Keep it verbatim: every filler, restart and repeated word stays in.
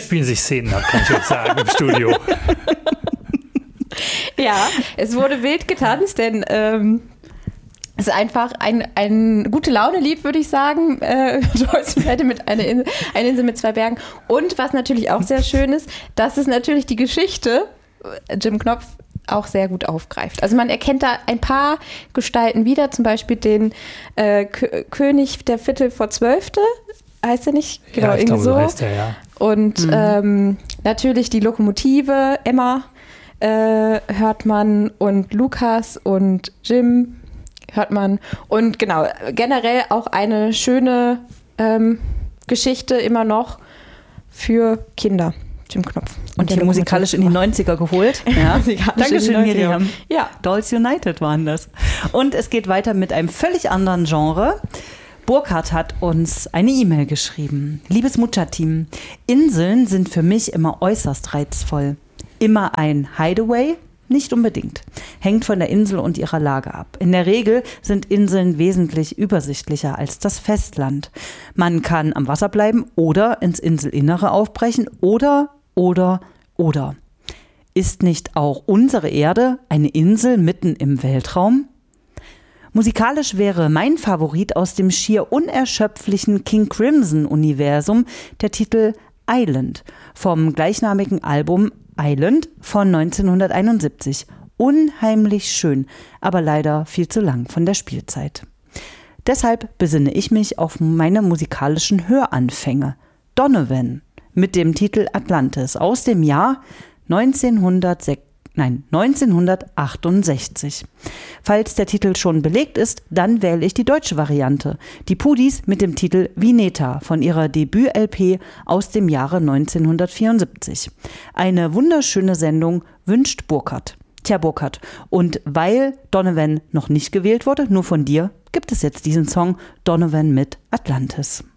spielen sich Szenen ab, kann ich euch sagen, im Studio. Ja, es wurde wild getanzt, denn ähm, es ist einfach ein, ein gute Laune-Lied, würde ich sagen. Äh, Joyce hätte mit einer Insel, eine Insel mit zwei Bergen. Und was natürlich auch sehr schön ist, dass es natürlich die Geschichte, Jim Knopf, auch sehr gut aufgreift. Also man erkennt da ein paar Gestalten wieder, zum Beispiel den äh, K- König der Viertel vor Zwölfte, heißt er nicht? Genau, ja, ich irgendwie glaube, so so. heißt er, ja. Und mhm. ähm, natürlich die Lokomotive, Emma äh, hört man und Lukas und Jim hört man. Und genau, generell auch eine schöne ähm, Geschichte immer noch für Kinder. Jim Knopf. Und hier musikalisch in die neunziger geholt. Ja. Dankeschön, Miriam. Ja. Dolls United waren das. Und es geht weiter mit einem völlig anderen Genre. Burkhard hat uns eine E-Mail geschrieben. Liebes Mutter-Team, Inseln sind für mich immer äußerst reizvoll. Immer ein Hideaway? Nicht unbedingt. Hängt von der Insel und ihrer Lage ab. In der Regel sind Inseln wesentlich übersichtlicher als das Festland. Man kann am Wasser bleiben oder ins Inselinnere aufbrechen oder, oder, oder. Ist nicht auch unsere Erde eine Insel mitten im Weltraum? Musikalisch wäre mein Favorit aus dem schier unerschöpflichen King Crimson-Universum der Titel Island vom gleichnamigen Album Island von neunzehnhunderteinundsiebzig. Unheimlich schön, aber leider viel zu lang von der Spielzeit. Deshalb besinne ich mich auf meine musikalischen Höranfänge. Donovan mit dem Titel Atlantis aus dem Jahr neunzehnhundertsechs. Nein, neunzehnhundertachtundsechzig. Falls der Titel schon belegt ist, dann wähle ich die deutsche Variante. Die Pudis mit dem Titel Vineta von ihrer Debüt-L P aus dem Jahre neunzehnhundertvierundsiebzig. Eine wunderschöne Sendung wünscht Burkhard. Tja, Burkhard, und weil Donovan noch nicht gewählt wurde, nur von dir, gibt es jetzt diesen Song Donovan mit Atlantis.